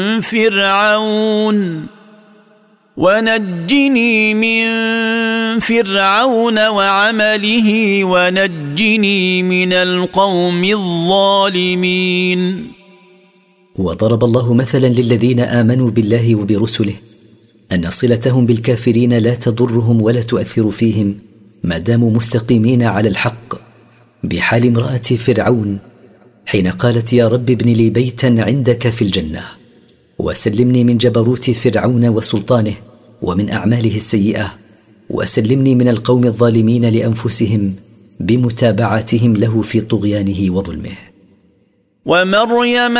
فرعون ونجني من فرعون وعمله ونجني من القوم الظالمين. وضرب الله مثلا للذين آمنوا بالله وبرسله أن صلتهم بالكافرين لا تضرهم ولا تؤثر فيهم ما داموا مستقيمين على الحق، بحال امرأة فرعون حين قالت يا رب ابن لي بيتا عندك في الجنة وسلمني من جبروت فرعون وسلطانه ومن أعماله السيئة، وسلمني من القوم الظالمين لأنفسهم بمتابعتهم له في طغيانه وظلمه. ومريم